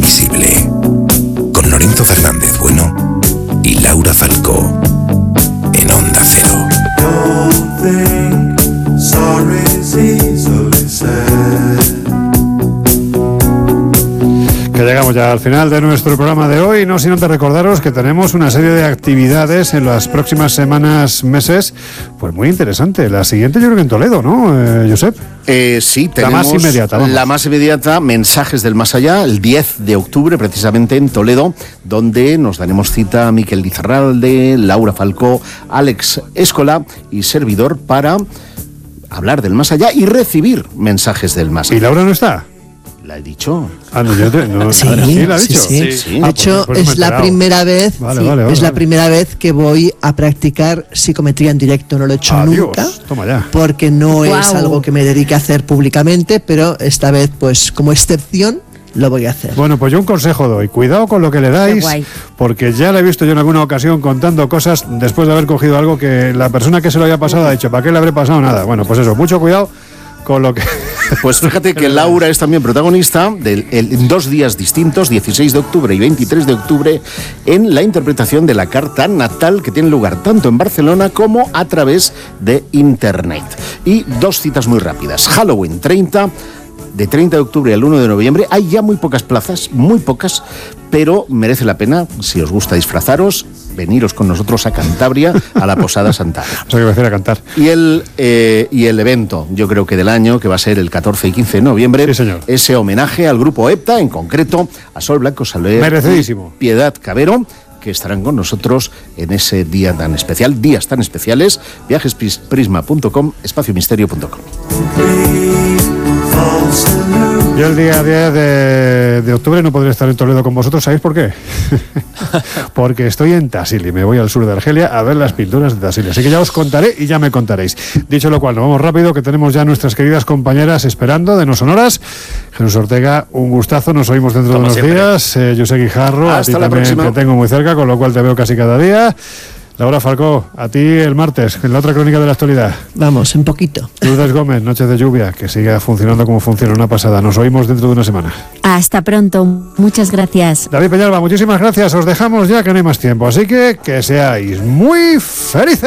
invisible. Con Lorenzo Fernández Bueno y Laura Falcó en Onda Cero. Don't think sorry's easily said. Que llegamos ya al final de nuestro programa de hoy, no sin antes recordaros que tenemos una serie de actividades en las próximas semanas, meses, pues muy interesante. La siguiente yo creo que en Toledo, ¿no, Josep? Sí, tenemos la más inmediata, vamos. La más inmediata, Mensajes del Más Allá, el 10 de octubre, precisamente en Toledo, donde nos daremos cita a Miquel Lizarralde, Laura Falcó, Alex Escola y servidor para hablar del más allá y recibir mensajes del más allá. ¿Y Laura no está? ¿La he dicho? Sí, ¿la ha dicho? Sí. De hecho, es la primera vez, es la primera vez que voy a practicar psicometría en directo. No lo he hecho nunca. Toma ya. Porque no es algo que me dedique a hacer públicamente, pero esta vez, pues como excepción, lo voy a hacer. Bueno, pues yo un consejo doy. Cuidado con lo que le dais, porque ya lo he visto yo en alguna ocasión contando cosas después de haber cogido algo que la persona que se lo había pasado ha dicho, ¿para qué le habré pasado nada? Bueno, pues eso, mucho cuidado con lo que... Pues fíjate que Laura es también protagonista en 2 días distintos, 16 de octubre y 23 de octubre, en la interpretación de la carta natal que tiene lugar tanto en Barcelona como a través de Internet. Y 2 citas muy rápidas. Halloween, de 30 de octubre al 1 de noviembre. Hay ya muy pocas plazas, muy pocas, pero merece la pena, si os gusta disfrazaros, veniros con nosotros a Cantabria, a la Posada Santana. O sea, que me a cantar. Y el evento, yo creo que del año, que va a ser el 14 y 15 de noviembre, sí, señor. Ese homenaje al grupo EPTA, en concreto a Sol Blanco Saler, merecidísimo, Piedad Cabero, que estarán con nosotros en ese día tan especial, días tan especiales. Viajesprisma.com, espaciomisterio.com. Yo el día 10 de octubre no podré estar en Toledo con vosotros, ¿sabéis por qué? Porque estoy en Tassili, me voy al sur de Argelia a ver las pinturas de Tassili, así que ya os contaré y ya me contaréis. Dicho lo cual, nos vamos rápido, que tenemos ya nuestras queridas compañeras esperando de No Sonoras. Jesús Ortega, un gustazo, nos oímos dentro de unos días. José Guijarro, a ti también te tengo muy cerca, con lo cual te veo casi cada día. Laura Falcó, a ti el martes, en la otra crónica de la actualidad. Vamos, un poquito. Lourdes Gómez, Noches de Lluvia, que siga funcionando como funciona, una pasada. Nos oímos dentro de una semana. Hasta pronto, muchas gracias. David Peñalba, muchísimas gracias. Os dejamos ya que no hay más tiempo, así que seáis muy felices.